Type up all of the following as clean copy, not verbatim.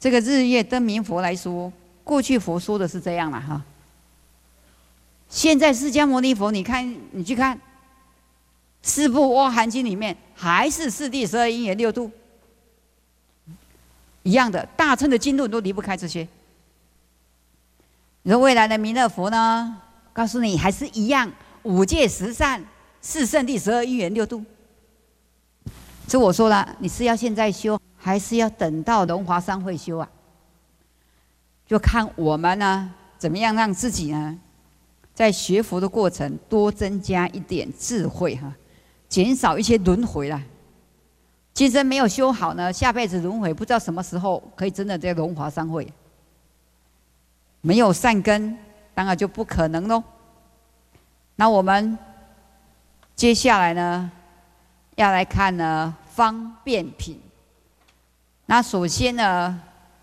这个日月灯明佛来说，过去佛说的是这样了哈。现在释迦牟尼佛，你去看《四部阿含经》里面，还是四谛12因缘6度，一样的，大乘的经论都离不开这些。你说未来的弥勒佛呢？告诉你还是一样，五戒十善、四圣谛12因缘6度。这我说了，你是要现在修，还是要等到龙华三会修啊？就看我们呢，怎么样让自己呢，在学佛的过程多增加一点智慧哈，减少一些轮回啦。今生没有修好呢，下辈子轮回不知道什么时候可以真的在龙华三会。没有善根，当然就不可能喽。那我们接下来呢，要来看呢方便品。那首先呢，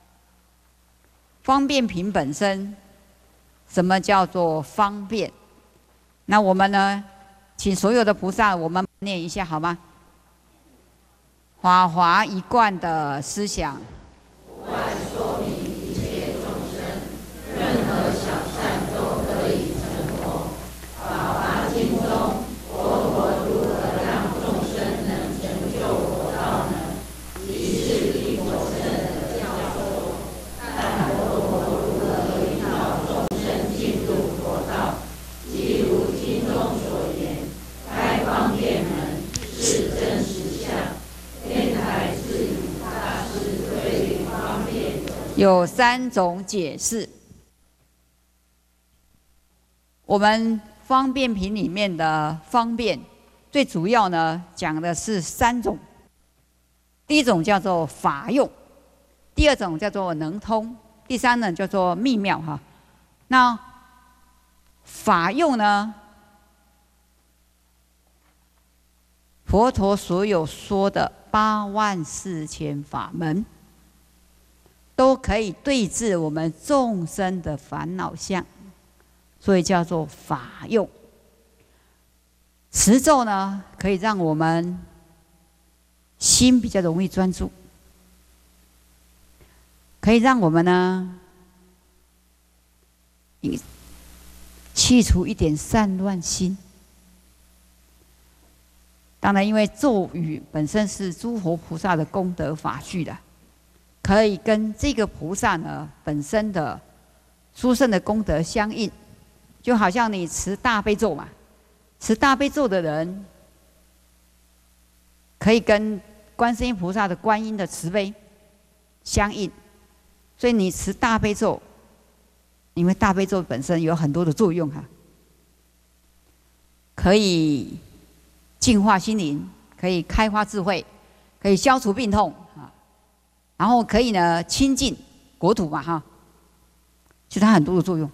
方便品本身，什么叫做方便？那我们呢，请所有的菩萨，我们念一下好吗？法华一贯的思想， 不外说明一切众生，任何小善都可以成佛。法华经中，佛陀如何让众生能成就佛道呢？即是以佛乘的教授，看佛陀如何引导众生进入佛道，即如经中所言，开方便门，是真实相。天台智语大师对于方便有3种解释。我们方便品里面的方便，最主要呢讲的是3种。第一种叫做法用，第二种叫做能通，第三呢叫做秘妙哈。那法用呢，佛陀所有说的84000法门，都可以对治我们众生的烦恼相，所以叫做法用。持咒呢，可以让我们心比较容易专注，可以让我们呢去除一点散乱心。当然，因为咒语本身是诸佛菩萨的功德法具的，可以跟这个菩萨呢本身的殊胜的功德相应。就好像你持大悲咒嘛，持大悲咒的人，可以跟观世音菩萨的观音的慈悲相应。所以你持大悲咒，因为大悲咒本身有很多的作用哈，可以净化心灵，可以开发智慧，可以消除病痛啊，然后可以呢清净国土嘛哈，其实它很多的作用。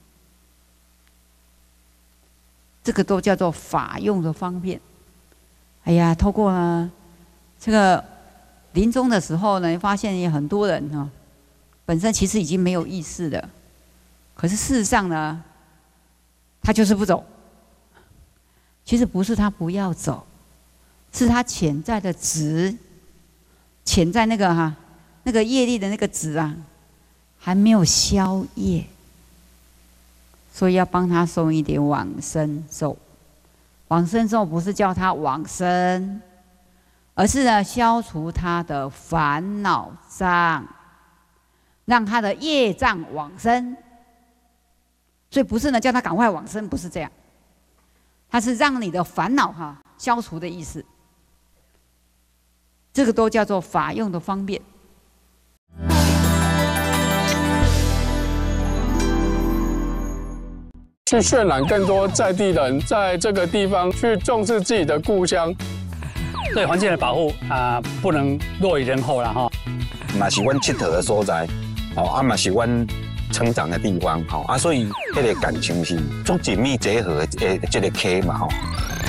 这个都叫做法用的方便。哎呀，透过呢这个临终的时候呢，发现有很多人哈，本身其实已经没有意识的，可是事实上呢，他就是不走。其实不是他不要走，是他潜在的执，潜在那个那个业力的那个执啊，还没有消业，所以要帮他送一点往生咒。往生咒不是叫他往生，而是呢消除他的烦恼障，让他的业障往生。所以不是呢叫他赶快往生，不是这样。它是让你的烦恼消除的意思，这个都叫做法用的方便。 去渲染更多在地人在这个地方去重视自己的故乡， 对环境的保护不能落于人后了哈。 嘛是阮佚佗的所在，嘛是阮成长的地方，所以迄个感情是足紧密结合的这个溪嘛